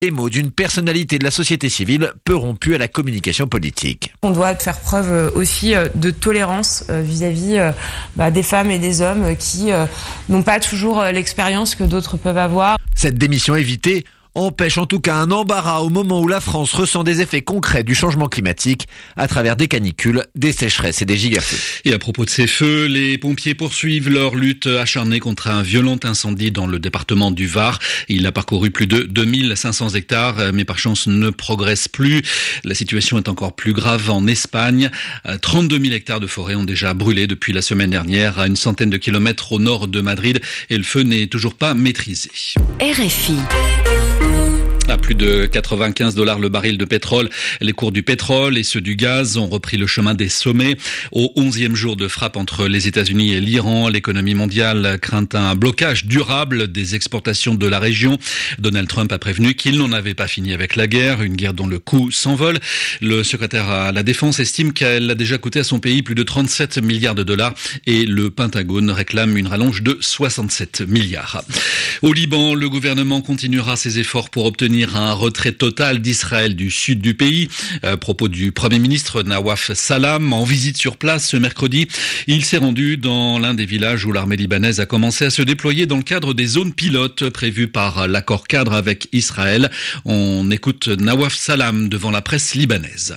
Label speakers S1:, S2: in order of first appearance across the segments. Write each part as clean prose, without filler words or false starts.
S1: Les mots d'une personnalité de la société civile peu rompue à la communication politique.
S2: On doit faire preuve aussi de tolérance vis-à-vis des femmes et des hommes qui n'ont pas toujours l'expérience que d'autres peuvent avoir.
S1: Cette démission évitée empêche en tout cas un embarras au moment où la France ressent des effets concrets du changement climatique à travers des canicules, des sécheresses et des gigafeux.
S3: Et à propos de ces feux, les pompiers poursuivent leur lutte acharnée contre un violent incendie dans le département du Var. Il a parcouru plus de 2500 hectares, mais par chance ne progresse plus. La situation est encore plus grave en Espagne. 32 000 hectares de forêt ont déjà brûlé depuis la semaine dernière à une centaine de kilomètres au nord de Madrid et le feu n'est toujours pas maîtrisé.
S4: RFI.
S3: À plus de $95 le baril de pétrole, les cours du pétrole et ceux du gaz ont repris le chemin des sommets. Au 11e jour de frappe entre les États-Unis et l'Iran, l'économie mondiale craint un blocage durable des exportations de la région. Donald Trump a prévenu qu'il n'en avait pas fini avec la guerre, une guerre dont le coût s'envole. Le secrétaire à la Défense estime qu'elle a déjà coûté à son pays plus de 37 milliards de dollars et le Pentagone réclame une rallonge de 67 milliards. Au Liban, le gouvernement continuera ses efforts pour obtenir un retrait total d'Israël du sud du pays. Propos du Premier ministre Nawaf Salam en visite sur place ce mercredi. Il s'est rendu dans l'un des villages où l'armée libanaise a commencé à se déployer dans le cadre des zones pilotes prévues par l'accord cadre avec Israël. On écoute Nawaf Salam devant la presse libanaise.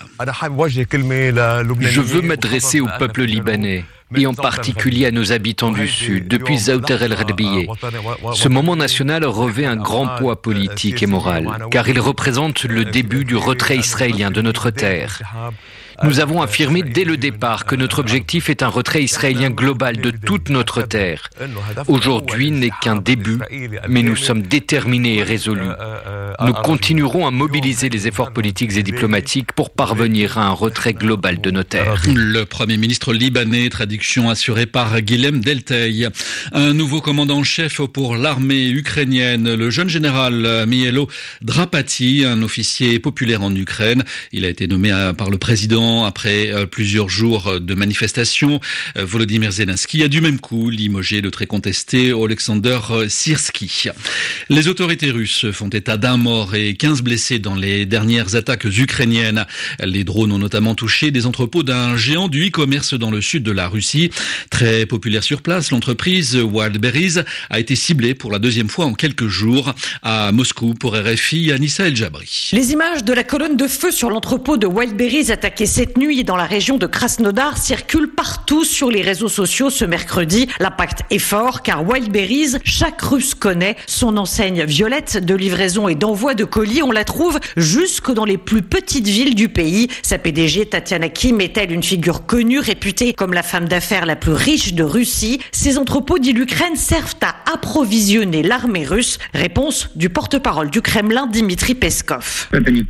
S5: Je veux m'adresser au peuple libanais et en particulier à nos habitants du Sud, depuis Zaouter el-Radbiye. Ce moment national revêt un grand poids politique et moral, car il représente le début du retrait israélien de notre terre. Nous avons affirmé dès le départ que notre objectif est un retrait israélien global de toute notre terre. Aujourd'hui n'est qu'un début, mais nous sommes déterminés et résolus. Nous continuerons à mobiliser les efforts politiques et diplomatiques pour parvenir à un retrait global de nos terres.
S3: Le Premier ministre libanais, traduction assurée par Guilhem Deltey. Un nouveau commandant en chef pour l'armée ukrainienne, le jeune général Mihailo Drapati, un officier populaire en Ukraine. Il a été nommé par le président après plusieurs jours de manifestations. Volodymyr Zelensky a du même coup limogé le très contesté Oleksandr Syrski. Les autorités russes font état d'un mort et 15 blessés dans les dernières attaques ukrainiennes. Les drones ont notamment touché des entrepôts d'un géant du e-commerce dans le sud de la Russie. Très populaire sur place, l'entreprise Wildberries a été ciblée pour la deuxième fois en quelques jours. À Moscou, pour RFI, Anissa El Jabri.
S6: Les images de la colonne de feu sur l'entrepôt de Wildberries attaqué cette nuit dans la région de Krasnodar circulent partout sur les réseaux sociaux ce mercredi. L'impact est fort car Wildberries, chaque Russe connaît son enseigne violette de livraison et d'envoi de colis. On la trouve jusque dans les plus petites villes du pays. Sa PDG, Tatiana Kim, est-elle une figure connue, réputée comme la femme d'affaires la plus riche de Russie? Ces entrepôts, dit l'Ukraine, servent à approvisionner l'armée russe. Réponse du porte-parole du Kremlin, Dmitri Peskov.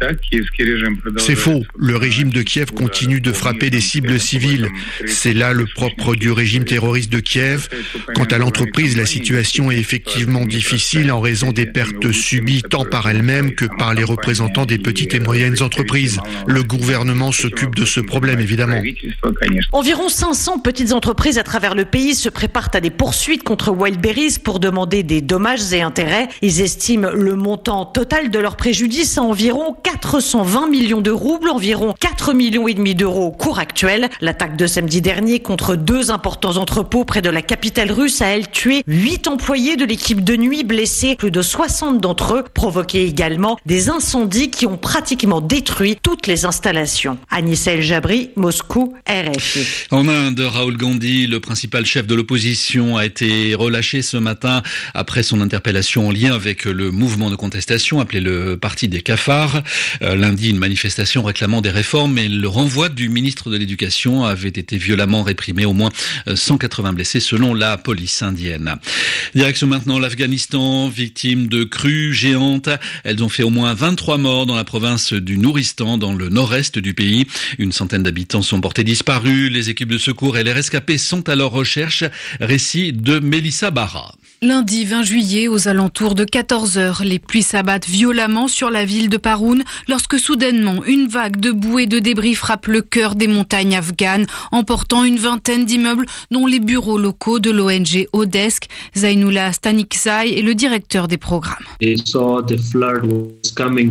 S7: C'est faux. Le régime de Kiev continue de frapper des cibles civiles. C'est là le propre du régime terroriste de Kiev. Quant à l'entreprise, la situation est effectivement difficile en raison des pertes subies tant par elle-même que par les représentants des petites et moyennes entreprises. Le gouvernement s'occupe de ce problème, évidemment.
S6: Environ 500 petites entreprises à travers le pays se préparent à des poursuites contre Wildberries pour demander des dommages et intérêts. Ils estiment le montant total de leur préjudice à environ 420 millions de roubles, environ 4,5 millions d'euros au cours actuel. L'attaque de samedi dernier contre 2 importants entrepôts près de la capitale russe a, elle, tué 8 employés de l'équipe de nuit, blessés plus de 60 d'entre eux, provoqué également des incendies qui ont pratiquement détruit toutes les installations. Anissa El Jabri, Moscou, RFI.
S3: En Inde, Rahul Gandhi, le principal chef de l'opposition, a été relâché ce matin après son interpellation en lien avec le mouvement de contestation appelé le Parti des cafards. Lundi, une manifestation réclamant des réformes et le renvoi du ministre de l'Éducation avait été violemment réprimé. Au moins 180 blessés selon la police indienne. Direction maintenant l'Afghanistan, victime de crues géantes. Elles ont fait au moins 23 morts dans la province du Nouristan, dans le nord-est du pays. Une centaine d'habitants sont portés disparus. Les équipes de secours et les rescapés sont à leur recherche. Récit de Mélissa Barra.
S8: Lundi 20 juillet, aux alentours de 14h, les pluies s'abattent violemment sur la ville de Parun lorsque soudainement une vague de boue et de débris frappe le cœur des montagnes afghanes, emportant une vingtaine d'immeubles dont les bureaux locaux de l'ONG Odesk. Zainullah Stanikzai est le directeur des programmes.